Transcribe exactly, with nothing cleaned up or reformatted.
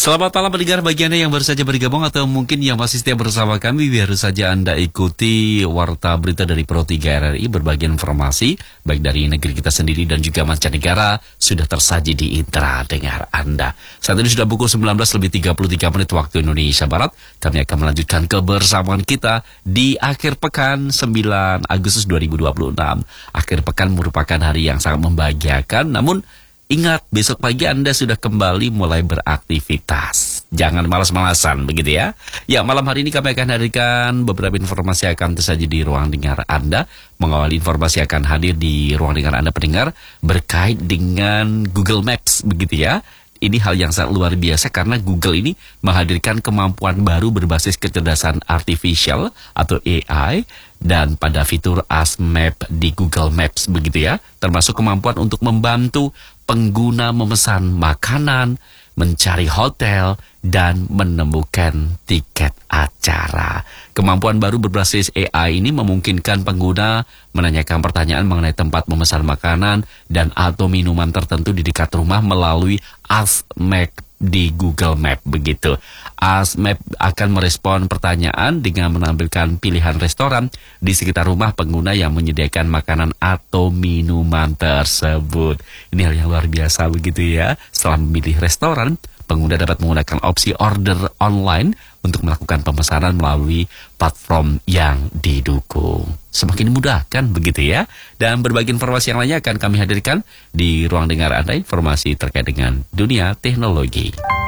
Selamat malam pendengar, bagi Anda yang baru saja bergabung atau mungkin yang masih setia bersama kami, biar saja Anda ikuti warta berita dari Pro tiga R R I. Berbagai informasi baik dari negeri kita sendiri dan juga mancanegara sudah tersaji di Indra Dengar Anda. Saat ini sudah pukul sembilan belas lebih tiga puluh tiga menit waktu Indonesia Barat. Kami akan melanjutkan kebersamaan kita di akhir pekan sembilan Agustus dua ribu dua puluh enam. Akhir pekan merupakan hari yang sangat membahagiakan, namun ingat, besok pagi Anda sudah kembali mulai beraktivitas. Jangan malas-malasan, begitu ya. Ya, malam hari ini kami akan hadirkan beberapa informasi akan tersaji di ruang dengar Anda. Mengawali informasi akan hadir di ruang dengar Anda pendengar berkait dengan Google Maps, begitu ya. Ini hal yang sangat luar biasa karena Google ini menghadirkan kemampuan baru berbasis kecerdasan artificial atau A I dan pada fitur Ask Map di Google Maps, begitu ya. Termasuk kemampuan untuk membantu pengguna memesan makanan, mencari hotel, dan menemukan tiket acara. Kemampuan baru berbasis A I ini memungkinkan pengguna menanyakan pertanyaan mengenai tempat memesan makanan dan atau minuman tertentu di dekat rumah melalui Ask Map di Google Map, begitu. Ask Map akan merespon pertanyaan dengan menampilkan pilihan restoran di sekitar rumah pengguna yang menyediakan makanan atau minuman tersebut. Ini hal yang luar biasa, begitu ya. Setelah memilih restoran, pengguna dapat menggunakan opsi order online untuk melakukan pemesanan melalui platform yang didukung. Semakin mudah kan, begitu ya. Dan berbagai informasi yang lainnya akan kami hadirkan di ruang dengar Anda, informasi terkait dengan dunia teknologi.